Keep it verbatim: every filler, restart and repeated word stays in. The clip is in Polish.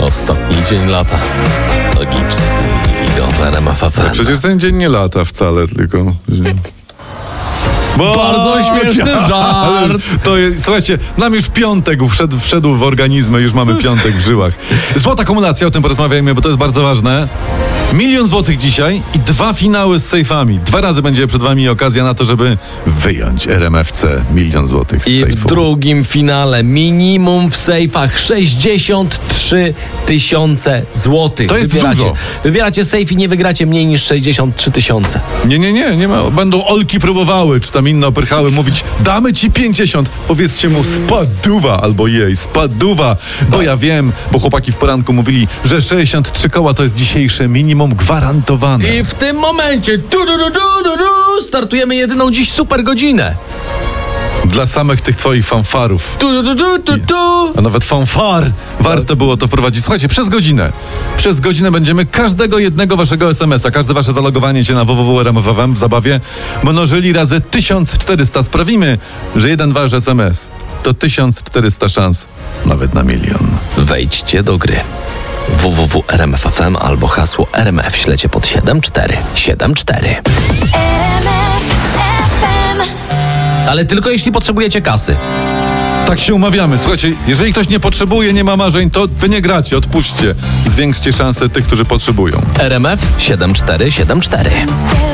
Ostatni dzień lata. To Gips i Igor w R M F F M. Przecież ten dzień nie lata wcale, tylko... Bo... Bardzo śmieszny żart. To jest, słuchajcie, nam już piątek wszedł, wszedł w organizmy, już mamy piątek w żyłach. Złota akumulacja, o tym porozmawiajmy, bo to jest bardzo ważne. Milion złotych dzisiaj i dwa finały z sejfami. Dwa razy będzie przed wami okazja na to, żeby wyjąć R M F C milion złotych z I sejfu. w drugim finale minimum w sejfach sześćdziesiąt trzy tysiące złotych. To jest Wybieracie. dużo. Wybieracie sejf i nie wygracie mniej niż sześćdziesiąt trzy tysiące. Nie, nie, nie, nie ma. Będą Olki próbowały, czy tam inne opyrchały mówić, damy ci pięćdziesiąt. Powiedzcie mu spaduwa, albo jej, spaduwa. Bo ja wiem, bo chłopaki w poranku mówili, że sześćdziesiąt trzy koła to jest dzisiejsze minimum gwarantowane. I w tym momencie tu, tu, tu, tu, tu, tu, startujemy jedyną dziś super godzinę. Dla samych tych twoich fanfarów. Tu, tu, tu, tu, tu. A nawet fanfar. Warto było to wprowadzić. Słuchajcie, przez godzinę. Przez godzinę będziemy każdego jednego waszego es em es a, każde wasze zalogowanie się na w w w kropka r m f f m w zabawie mnożyli razy tysiąc czterysta. Sprawimy, że jeden wasz es em es to tysiąc czterysta szans nawet na milion. Wejdźcie do gry. w w w kropka r m f f m albo hasło R M F ślecie pod siedem cztery siedem cztery. Ale tylko jeśli potrzebujecie kasy. Tak się umawiamy. Słuchajcie, jeżeli ktoś nie potrzebuje, nie ma marzeń, to wy nie gracie, odpuśćcie. Zwiększcie szanse tych, którzy potrzebują. R M F siedem cztery siedem cztery.